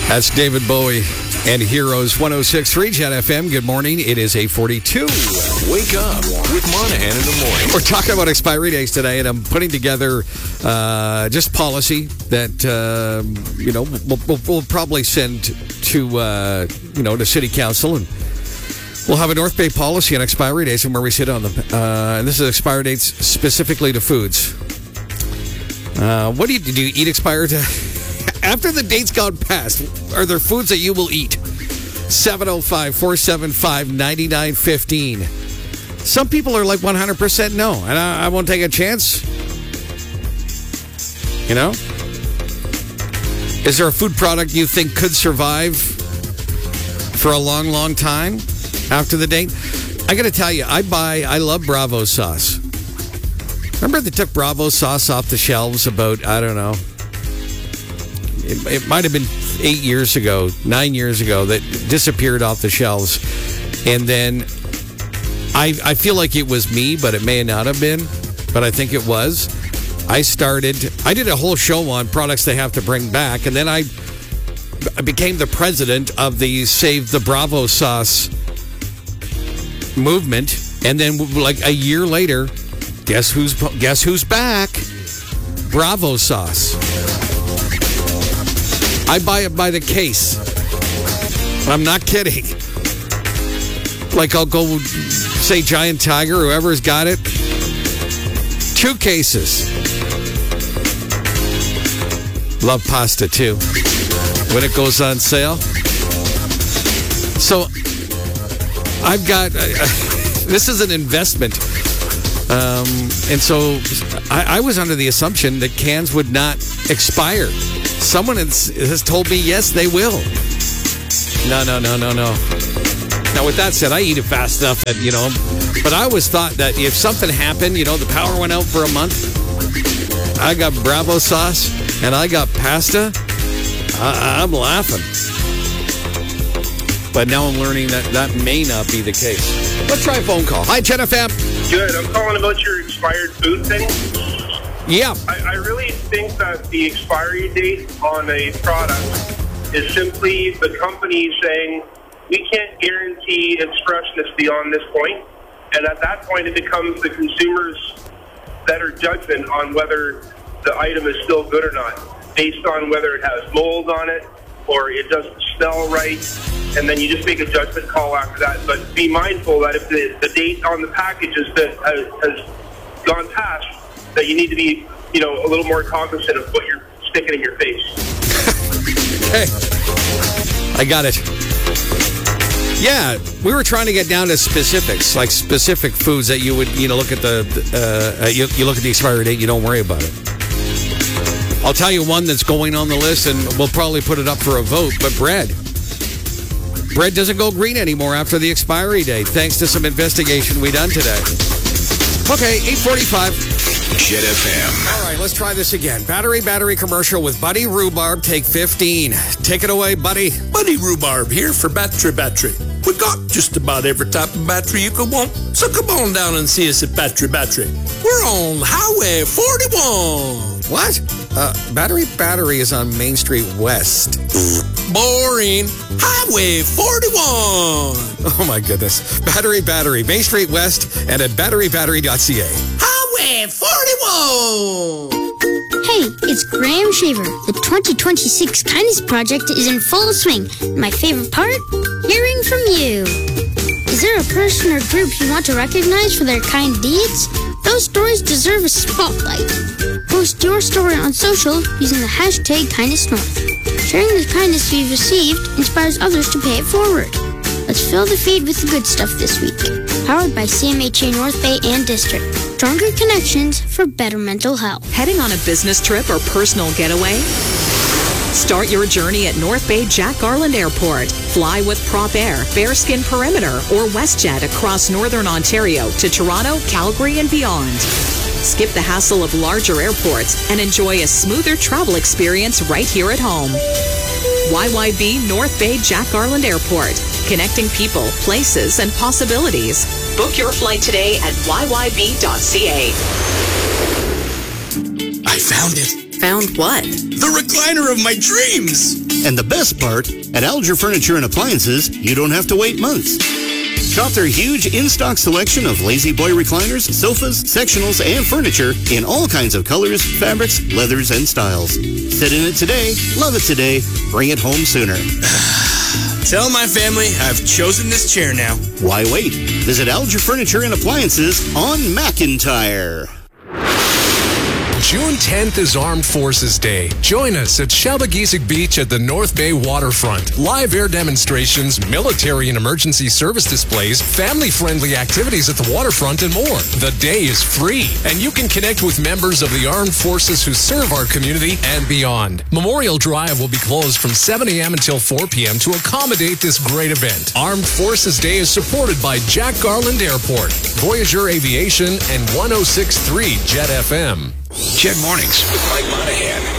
That's David Bowie and Heroes 106.3 Jet FM. Good morning. It is 8:42. Wake up with Monahan in the morning. We're talking about expiry dates today, and I'm putting together just policy that we'll probably send to the city council, and we'll have a North Bay policy on expiry dates and where we sit on them. And this is expiry dates specifically to foods. What do you eat expired? After the date's gone past, are there foods that you will eat? 705-475-9915. Some people are like 100% no, and I won't take a chance. You know? Is there a food product you think could survive for a long, long time after the date? I got to tell you, I love Bravo sauce. Remember they took Bravo sauce off the shelves about, I don't know, it might have been 9 years ago, that disappeared off the shelves. And then I feel like it was me, but it may not have been, but I think it was. I did a whole show on products they have to bring back, and then I became the president of the Save the Bravo Sauce movement. And then like a year later, guess who's back? Bravo sauce. I buy it by the case. I'm not kidding. Like I'll go say Giant Tiger, whoever's got it. 2 cases. Love pasta too. When it goes on sale. So I've got, this is an investment. And so I was under the assumption that cans would not expire. Someone has told me, yes, they will. No. Now, with that said, I eat it fast enough that, but I always thought that if something happened, the power went out for a month, I got Bravo sauce and I got pasta, I'm laughing. But now I'm learning that may not be the case. Let's try a phone call. Hi, Jet FM. Good. I'm calling about your expired food thing. Yeah. I really think that the expiry date on a product is simply the company saying, we can't guarantee its freshness beyond this point. And at that point, it becomes the consumer's better judgment on whether the item is still good or not, based on whether it has mold on it or it doesn't smell right. And then you just make a judgment call after that. But be mindful that if the date on the package has gone past, that you need to be, a little more cognizant of what you're sticking in your face. Okay. I got it. Yeah, we were trying to get down to specifics, like specific foods that you would, look at you look at the expiry date, you don't worry about it. I'll tell you one that's going on the list, and we'll probably put it up for a vote, but bread. Bread doesn't go green anymore after the expiry date, thanks to some investigation we done today. Okay, 8:45. Jet FM. All right, let's try this again. Battery commercial with Buddy Rhubarb. Take 15. Take it away, Buddy. Buddy Rhubarb here for Battery. We got just about every type of battery you could want, so come on down and see us at Battery. We're on Highway 41. What? Battery is on Main Street West. Boring. Highway 41. Oh, my goodness. Battery. Main Street West and at batterybattery.ca. Highway 41. Hey, it's Graham Shaver. The 2026 Kindness Project is in full swing. My favorite part? Hearing from you. Is there a person or group you want to recognize for their kind deeds? Those stories deserve a spotlight. Post your story on social using the hashtag KindnessNorth. Sharing the kindness you've received inspires others to pay it forward. Let's fill the feed with the good stuff this week. Powered by CMHA North Bay and District. Stronger connections for better mental health. Heading on a business trip or personal getaway? Start your journey at North Bay Jack Garland Airport. Fly with Prop Air, Bearskin Perimeter, or WestJet across Northern Ontario to Toronto, Calgary, and beyond. Skip the hassle of larger airports and enjoy a smoother travel experience right here at home. YYB North Bay Jack Garland Airport. Connecting people, places, and possibilities. Book your flight today at yyb.ca. I found it. Found what? The recliner of my dreams. And the best part, at Alger Furniture and Appliances, you don't have to wait months. Shop their huge in-stock selection of Lazy Boy recliners, sofas, sectionals, and furniture in all kinds of colors, fabrics, leathers, and styles. Sit in it today, love it today, bring it home sooner. Tell my family I've chosen this chair now. Why wait? Visit Alger Furniture and Appliances on McIntyre. June 10th is Armed Forces Day. Join us at Shalbagisig Beach at the North Bay waterfront. Live air demonstrations, military and emergency service displays, family-friendly activities at the waterfront, and more. The day is free, and you can connect with members of the armed forces who serve our community and beyond. Memorial Drive will be closed from 7 a.m. until 4 p.m. to accommodate this great event. Armed Forces Day is supported by Jack Garland Airport, Voyager Aviation, and 106.3 Jet FM. Jet Mornings with Mike Monahan.